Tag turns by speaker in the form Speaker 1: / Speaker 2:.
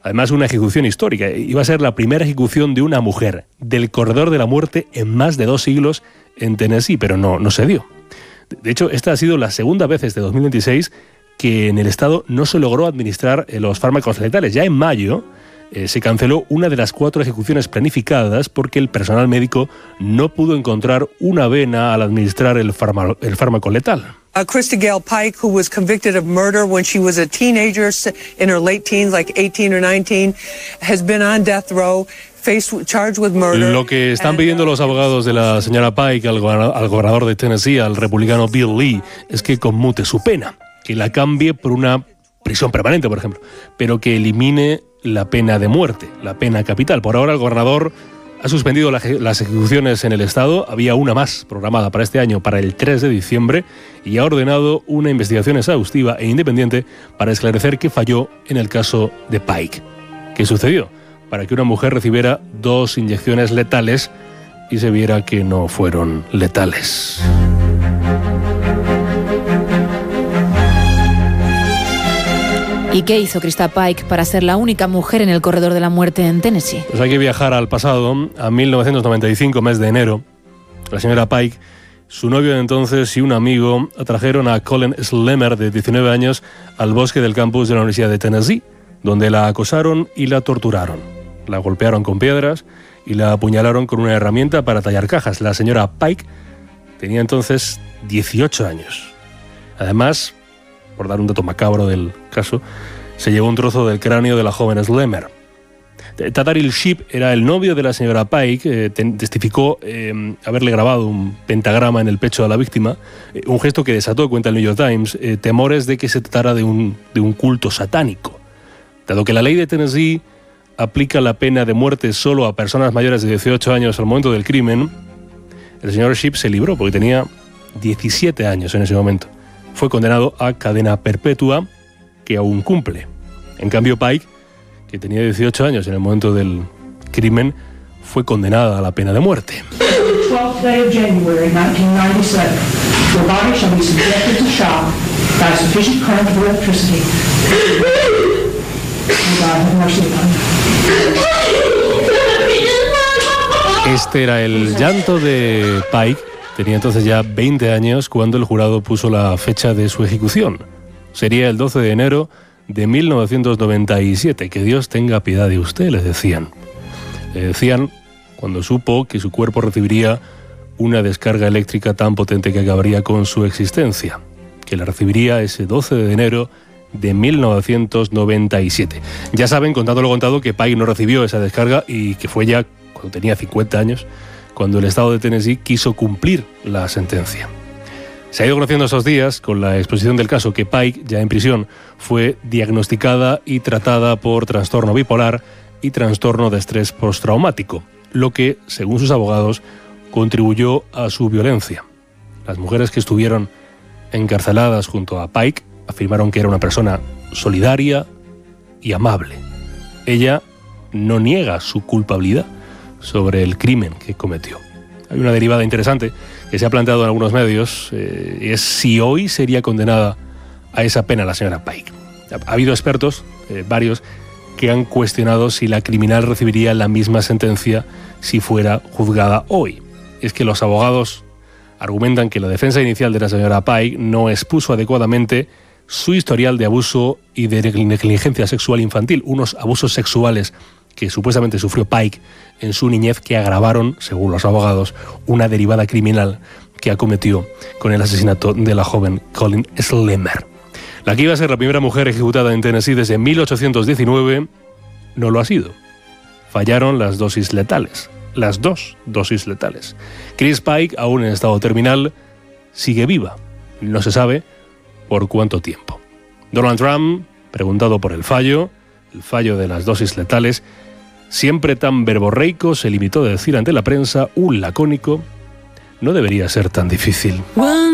Speaker 1: Además, una ejecución histórica. Iba a ser la primera ejecución de una mujer del corredor de la muerte en más de 2 siglos en Tennessee, pero no se dio. De hecho, esta ha sido la segunda vez desde 2026 que en el estado no se logró administrar los fármacos letales. Ya en mayo se canceló una de las 4 ejecuciones planificadas porque el personal médico no pudo encontrar una vena al administrar el fármaco letal.
Speaker 2: Krista Gale Pike, who was convicted of murder when she was a teenager in her late teens, like 18 or 19, has been on death row, charged with murder.
Speaker 1: Lo que están pidiendo los abogados de la señora Pike al gobernador de Tennessee, al republicano Bill Lee, es que conmute su pena, que la cambie por una prisión permanente, por ejemplo, pero que elimine la pena de muerte, la pena capital. Por ahora el gobernador ha suspendido las ejecuciones en el estado. Había una más programada para este año, para el 3 de diciembre, y ha ordenado una investigación exhaustiva e independiente para esclarecer qué falló en el caso de Pike. ¿Qué sucedió? Para que una mujer recibiera 2 inyecciones letales y se viera que no fueron letales.
Speaker 3: ¿Y qué hizo Krista Pike para ser la única mujer en el corredor de la muerte en Tennessee?
Speaker 1: Pues hay que viajar al pasado, a 1995, mes de enero. La señora Pike, su novio de entonces y un amigo atrajeron a Colin Slemmer, de 19 años, al bosque del campus de la Universidad de Tennessee, donde la acosaron y la torturaron. La golpearon con piedras y la apuñalaron con una herramienta para tallar cajas. La señora Pike tenía entonces 18 años. Además, por dar un dato macabro del caso, se llevó un trozo del cráneo de la joven Slemmer. Tataril Sheep era el novio de la señora Pike, testificó haberle grabado un pentagrama en el pecho a la víctima, un gesto que desató, cuenta el New York Times, temores de que se tratara de un culto satánico. Dado que la ley de Tennessee aplica la pena de muerte solo a personas mayores de 18 años al momento del crimen, el señor Sheep se libró porque tenía 17 años en ese momento. Fue condenado a cadena perpetua, que aún cumple. En cambio, Pike, que tenía 18 años en el momento del crimen, fue condenada a la pena de muerte. Este era el llanto de Pike. Tenía entonces ya 20 años cuando el jurado puso la fecha de su ejecución. Sería el 12 de enero de 1997. Que Dios tenga piedad de usted, le decían. Le decían cuando supo que su cuerpo recibiría una descarga eléctrica tan potente que acabaría con su existencia. Que la recibiría ese 12 de enero de 1997. Ya saben, contado lo contado, que Pike no recibió esa descarga y que fue ya cuando tenía 50 años, cuando el estado de Tennessee quiso cumplir la sentencia. Se ha ido conociendo esos días, con la exposición del caso, que Pike, ya en prisión, fue diagnosticada y tratada por trastorno bipolar y trastorno de estrés postraumático, lo que, según sus abogados, contribuyó a su violencia. Las mujeres que estuvieron encarceladas junto a Pike afirmaron que era una persona solidaria y amable. Ella no niega su culpabilidad sobre el crimen que cometió. Hay una derivada interesante que se ha planteado en algunos medios, y es si hoy sería condenada a esa pena la señora Pike. Ha habido expertos, varios, que han cuestionado si la criminal recibiría la misma sentencia si fuera juzgada hoy. Es que los abogados argumentan que la defensa inicial de la señora Pike no expuso adecuadamente su historial de abuso y de negligencia sexual infantil, unos abusos sexuales que supuestamente sufrió Pike en su niñez que agravaron, según los abogados, una derivada criminal que acometió con el asesinato de la joven Colin Slemmer. La que iba a ser la primera mujer ejecutada en Tennessee desde 1819 no lo ha sido. Fallaron las dosis letales, las 2 dosis letales. Chris Pike, aún en estado terminal, sigue viva. No se sabe por cuánto tiempo. Donald Trump, preguntado por el fallo de las dosis letales, siempre tan verborreico, se limitó a decir ante la prensa un lacónico: no debería ser tan difícil.